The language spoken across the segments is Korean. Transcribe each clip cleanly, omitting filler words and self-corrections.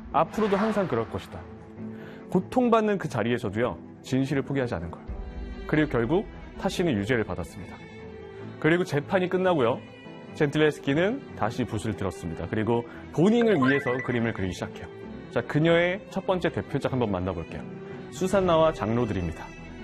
앞으로도 항상 그럴 것이다. 고통받는 그 자리에서도요, 진실을 포기하지 않은 거예요. 그리고 결국 타시는 유죄를 받았습니다. 그리고 재판이 끝나고요, 젠틀레스키는 다시 붓을 들었습니다. 그리고 본인을 위해서 그림을 그리기 시작해요. 자, 그녀의 첫 번째 대표작 한번 만나볼게요. 수산나와 장로들입니다.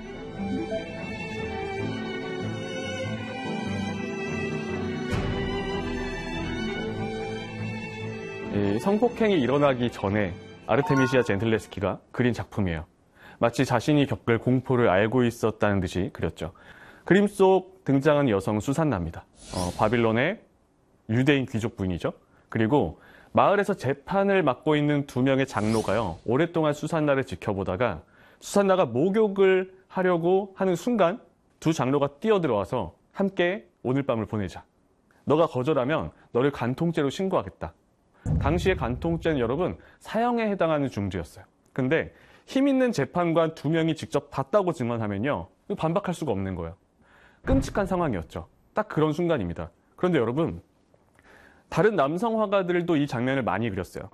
이 성폭행이 일어나기 전에 아르테미시아 젠틀레스키가 그린 작품이에요. 마치 자신이 겪을 공포를 알고 있었다는 듯이 그렸죠. 그림 속 등장한 여성은 수산나입니다. 바빌론의 유대인 귀족 부인이죠. 그리고 마을에서 재판을 맡고 있는 두 명의 장로가요, 오랫동안 수산나를 지켜보다가 수산나가 목욕을 하려고 하는 순간 두 장로가 뛰어들어와서 함께 오늘 밤을 보내자. 너가 거절하면 너를 간통죄로 신고하겠다. 당시의 간통죄는 여러분 사형에 해당하는 중죄였어요. 근데 힘 있는 재판관 두 명이 직접 봤다고 증언하면요, 반박할 수가 없는 거예요. 끔찍한 상황이었죠. 딱 그런 순간입니다. 그런데 여러분, 다른 남성 화가들도 이 장면을 많이 그렸어요.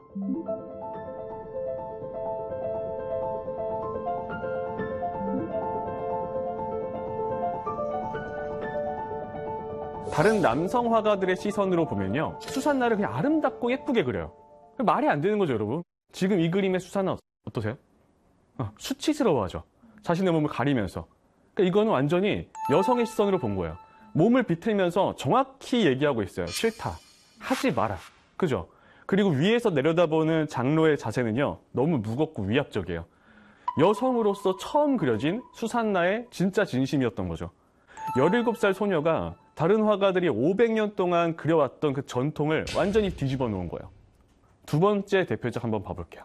다른 남성 화가들의 시선으로 보면요, 수산나를 그냥 아름답고 예쁘게 그려요. 말이 안 되는 거죠, 여러분. 지금 이 그림의 수산나 어떠세요? 수치스러워하죠. 자신의 몸을 가리면서. 그러니까 이거는 완전히 여성의 시선으로 본 거예요. 몸을 비틀면서 정확히 얘기하고 있어요. 싫다. 하지 마라. 그죠? 그리고 위에서 내려다보는 장로의 자세는요, 너무 무겁고 위압적이에요. 여성으로서 처음 그려진 수산나의 진짜 진심이었던 거죠. 17살 소녀가 다른 화가들이 500년 동안 그려왔던 그 전통을 완전히 뒤집어 놓은 거예요. 두 번째 대표작 한번 봐볼게요.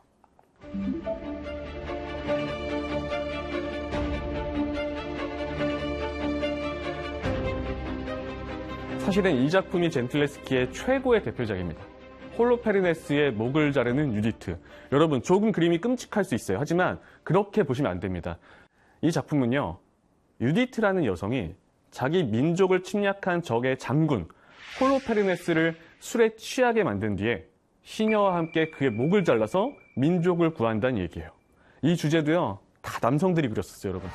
사실은 이 작품이 젠틀레스키의 최고의 대표작입니다. 홀로페르네스의 목을 자르는 유디트. 여러분, 조금 그림이 끔찍할 수 있어요. 하지만 그렇게 보시면 안 됩니다. 이 작품은요, 유디트라는 여성이 자기 민족을 침략한 적의 장군 홀로페르네스를 술에 취하게 만든 뒤에 시녀와 함께 그의 목을 잘라서 민족을 구한다는 얘기예요. 이 주제도요, 다 남성들이 그렸었어요, 여러분.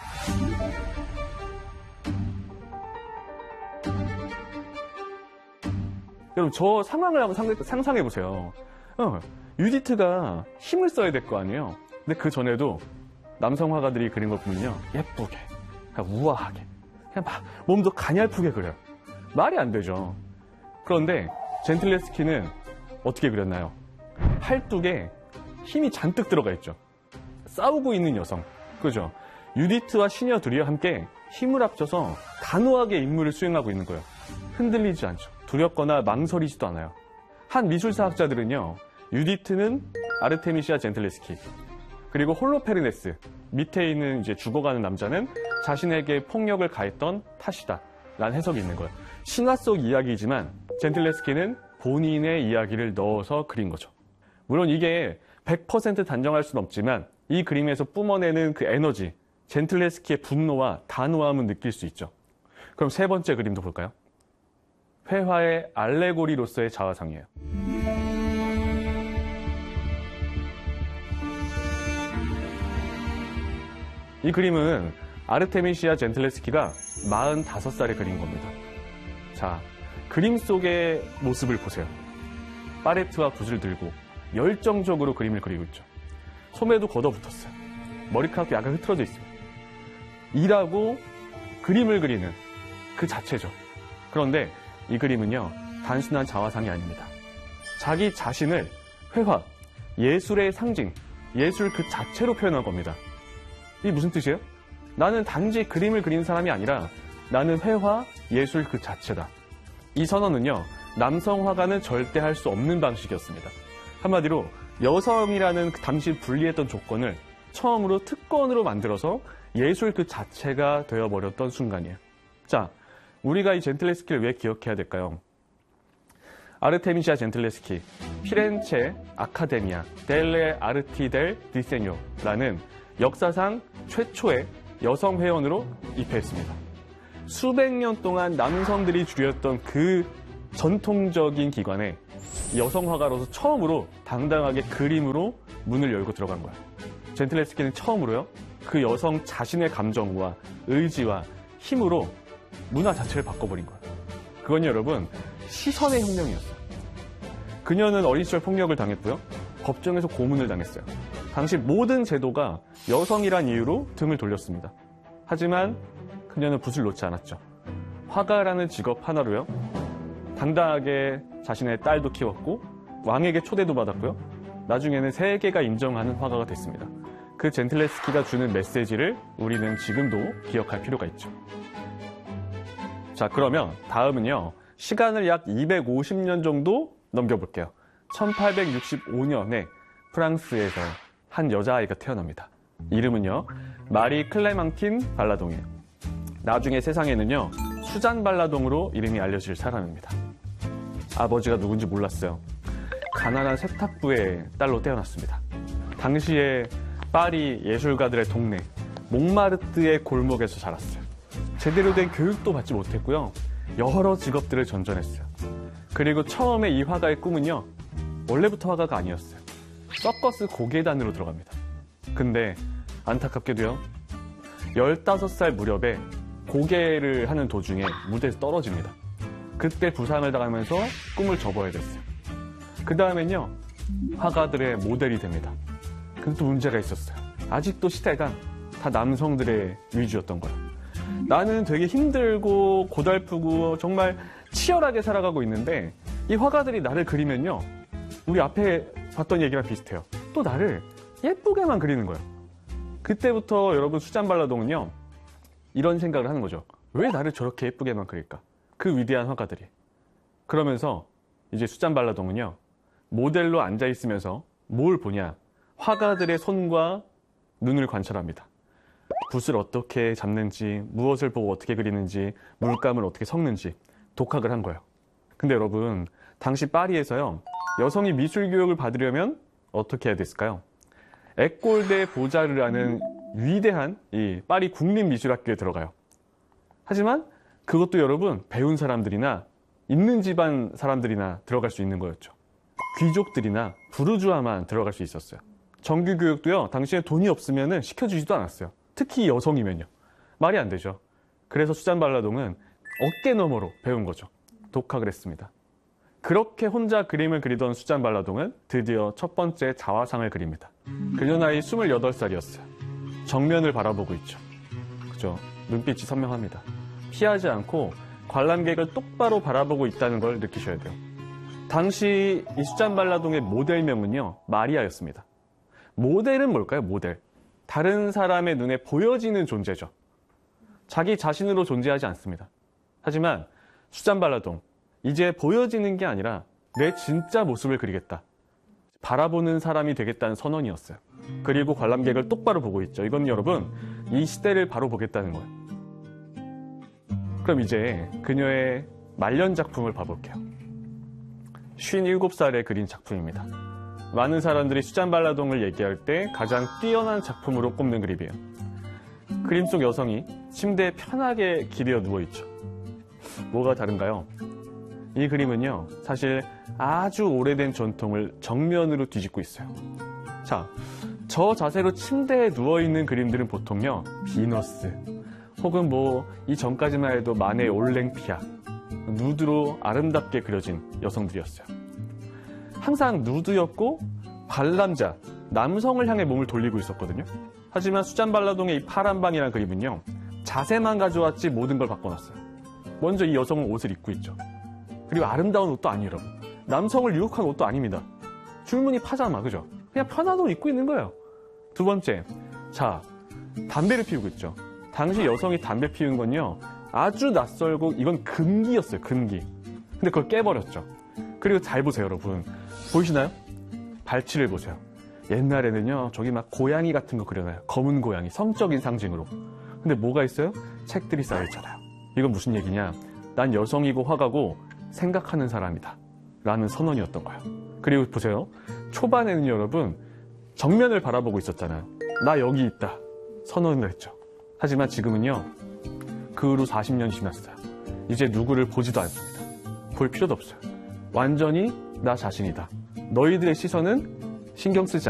여러분, 저 상황을 한번 상상해 보세요. 유디트가 힘을 써야 될 거 아니에요. 근데 그 전에도 남성 화가들이 그린 걸 보면요, 예쁘게, 그냥 우아하게, 그냥 막 몸도 가냘프게 그려요. 말이 안 되죠. 그런데 젠틀레스키는 어떻게 그렸나요? 팔뚝에 힘이 잔뜩 들어가 있죠. 싸우고 있는 여성, 그죠? 유디트와 시녀 둘이 함께 힘을 합쳐서 단호하게 임무를 수행하고 있는 거예요. 흔들리지 않죠. 두렵거나 망설이지도 않아요. 한 미술사학자들은요, 유디트는 아르테미시아 젠틀레스키, 그리고 홀로페르네스, 밑에 있는 이제 죽어가는 남자는 자신에게 폭력을 가했던 타시다 라는 해석이 있는 거예요. 신화 속 이야기이지만 젠틀레스키는 본인의 이야기를 넣어서 그린 거죠. 물론 이게 100% 단정할 수는 없지만 이 그림에서 뿜어내는 그 에너지, 젠틀레스키의 분노와 단호함은 느낄 수 있죠. 그럼 세 번째 그림도 볼까요? 회화의 알레고리로서의 자화상이에요. 이 그림은 아르테미시아 젠틀레스키가 45살에 그린 겁니다. 자, 그림 속의 모습을 보세요. 파레트와 붓을 들고 열정적으로 그림을 그리고 있죠. 소매도 걷어붙었어요. 머리카락도 약간 흐트러져 있습니다. 일하고 그림을 그리는 그 자체죠. 그런데 이 그림은요, 단순한 자화상이 아닙니다. 자기 자신을 회화, 예술의 상징, 예술 그 자체로 표현한 겁니다. 이게 무슨 뜻이에요? 나는 단지 그림을 그린 사람이 아니라 나는 회화, 예술 그 자체다. 이 선언은요, 남성 화가는 절대 할 수 없는 방식이었습니다. 한마디로 여성이라는 그 당시 불리했던 조건을 처음으로 특권으로 만들어서 예술 그 자체가 되어버렸던 순간이에요. 자, 우리가 이 젠틀레스키를 왜 기억해야 될까요? 아르테미시아 젠틀레스키, 피렌체 아카데미아 델레 아르티 델 디세뇨라는 역사상 최초의 여성 회원으로 입회했습니다. 수백 년 동안 남성들이 주류였던 그 전통적인 기관에 여성 화가로서 처음으로 당당하게 그림으로 문을 열고 들어간 거야. 젠틀레스키는 처음으로요, 그 여성 자신의 감정과 의지와 힘으로 문화 자체를 바꿔버린 거예요. 그건 여러분, 시선의 혁명이었어요. 그녀는 어린 시절 폭력을 당했고요, 법정에서 고문을 당했어요. 당시 모든 제도가 여성이란 이유로 등을 돌렸습니다. 하지만 그녀는 붓을 놓지 않았죠. 화가라는 직업 하나로요, 당당하게 자신의 딸도 키웠고 왕에게 초대도 받았고요, 나중에는 세계가 인정하는 화가가 됐습니다. 그 젠틀레스키가 주는 메시지를 우리는 지금도 기억할 필요가 있죠. 자, 그러면 다음은요, 시간을 약 250년 정도 넘겨볼게요. 1865년에 프랑스에서 한 여자아이가 태어납니다. 이름은요, 마리 클레망틴 발라동이에요. 나중에 세상에는요, 수잔 발라동으로 이름이 알려질 사람입니다. 아버지가 누군지 몰랐어요. 가난한 세탁부의 딸로 태어났습니다. 당시에 파리 예술가들의 동네 몽마르트의 골목에서 자랐어요. 제대로 된 교육도 받지 못했고요, 여러 직업들을 전전했어요. 그리고 처음에 이 화가의 꿈은요, 원래부터 화가가 아니었어요. 서커스 고개단으로 들어갑니다. 근데 안타깝게도요, 15살 무렵에 고개를 하는 도중에 무대에서 떨어집니다. 그때 부상을 당하면서 꿈을 접어야 됐어요. 그 다음엔요, 화가들의 모델이 됩니다. 근데 또 문제가 있었어요. 아직도 시대가 다 남성들의 위주였던 거예요. 나는 되게 힘들고 고달프고 정말 치열하게 살아가고 있는데 이 화가들이 나를 그리면요, 우리 앞에 봤던 얘기랑 비슷해요. 또 나를 예쁘게만 그리는 거예요. 그때부터 여러분, 수잔 발라동은요, 이런 생각을 하는 거죠. 왜 나를 저렇게 예쁘게만 그릴까? 그 위대한 화가들이. 그러면서 이제 수잔 발라동은요, 모델로 앉아있으면서 뭘 보냐? 화가들의 손과 눈을 관찰합니다. 붓을 어떻게 잡는지, 무엇을 보고 어떻게 그리는지, 물감을 어떻게 섞는지 독학을 한 거예요. 근데 여러분, 당시 파리에서요, 여성이 미술 교육을 받으려면 어떻게 해야 됐을까요? 에꼴 데 보자르라는 위대한 이 파리 국립미술학교에 들어가요. 하지만 그것도 여러분, 배운 사람들이나 있는 집안 사람들이나 들어갈 수 있는 거였죠. 귀족들이나 부르주아만 들어갈 수 있었어요. 정규 교육도요, 당시에 돈이 없으면 시켜주지도 않았어요. 특히 여성이면요. 말이 안 되죠. 그래서 수잔 발라동은 어깨 너머로 배운 거죠. 독학을 했습니다. 그렇게 혼자 그림을 그리던 수잔 발라동은 드디어 첫 번째 자화상을 그립니다. 그녀 나이 28살이었어요. 정면을 바라보고 있죠. 그죠? 눈빛이 선명합니다. 피하지 않고 관람객을 똑바로 바라보고 있다는 걸 느끼셔야 돼요. 당시 이 수잔 발라동의 모델명은요, 마리아였습니다. 모델은 뭘까요? 모델. 다른 사람의 눈에 보여지는 존재죠. 자기 자신으로 존재하지 않습니다. 하지만 수잔 발라동, 이제 보여지는 게 아니라 내 진짜 모습을 그리겠다. 바라보는 사람이 되겠다는 선언이었어요. 그리고 관람객을 똑바로 보고 있죠. 이건 여러분, 이 시대를 바로 보겠다는 거예요. 그럼 이제 그녀의 말년 작품을 봐볼게요. 57살에 그린 작품입니다. 많은 사람들이 수잔 발라동을 얘기할 때 가장 뛰어난 작품으로 꼽는 그림이에요. 그림 속 여성이 침대에 편하게 기대어 누워있죠. 뭐가 다른가요? 이 그림은요, 사실 아주 오래된 전통을 정면으로 뒤집고 있어요. 자, 저 자세로 침대에 누워있는 그림들은 보통요, 비너스, 혹은 이 전까지만 해도 만의 올랭피아, 누드로 아름답게 그려진 여성들이었어요. 항상 누드였고 관람자, 남성을 향해 몸을 돌리고 있었거든요. 하지만 수잔 발라동의 이 파란방이라는 그림은요, 자세만 가져왔지 모든 걸 바꿔놨어요. 먼저 이 여성은 옷을 입고 있죠. 그리고 아름다운 옷도 아니에요, 여러분. 남성을 유혹한 옷도 아닙니다. 줄무늬 파자마, 그죠? 그냥 편한 옷 입고 있는 거예요. 두 번째, 자, 담배를 피우고 있죠. 당시 여성이 담배 피우는 건요, 아주 낯설고 이건 금기였어요, 금기. 근데 그걸 깨버렸죠. 그리고 잘 보세요, 여러분. 보이시나요? 발치를 보세요. 옛날에는요, 저기 막 고양이 같은 거 그려놔요. 검은 고양이, 성적인 상징으로. 근데 뭐가 있어요? 책들이 쌓여있잖아요. 이건 무슨 얘기냐? 난 여성이고 화가고 생각하는 사람이다 라는 선언이었던 거예요. 그리고 보세요. 초반에는 여러분, 정면을 바라보고 있었잖아요. 나 여기 있다 선언을 했죠. 하지만 지금은요, 그 후로 40년이 지났어요. 이제 누구를 보지도 않습니다. 볼 필요도 없어요. 완전히 나 자신이다. 너희들의 시선은 신경 쓰지